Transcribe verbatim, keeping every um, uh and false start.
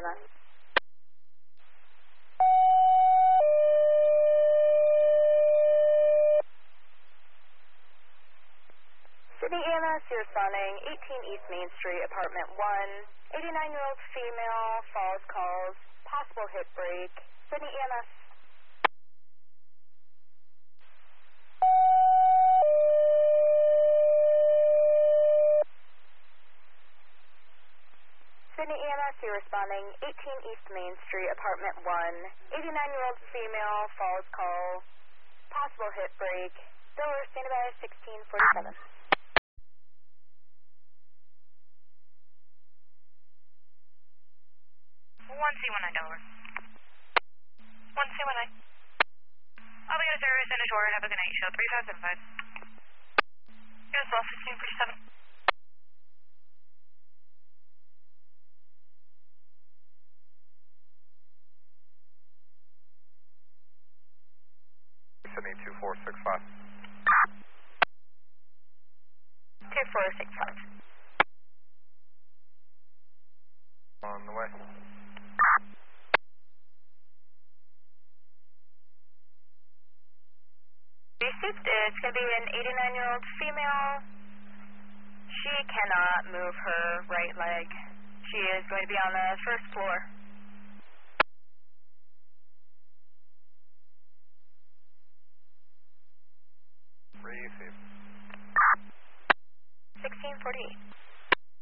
seven. Sydney E M S, you're responding eighteen East Main Street, apartment one. eighty-nine-year-old female, falls calls, possible hip break. Sydney E M S. Sydney E M S, you're responding eighteen East Main Street, apartment one. eighty-nine-year-old female, falls call, possible hip break. Door, standing by sixteen forty-seven. one C one nine Delaware. one C one nine. I'll be at a service in a shore. Have a good night. Show three five seven five. Here's well sixteen forty-seven. Sydney two four six five. two four six five. On the way. Received, it's going to be an eighty-nine-year-old female. She cannot move her right leg. She is going to be on the first floor.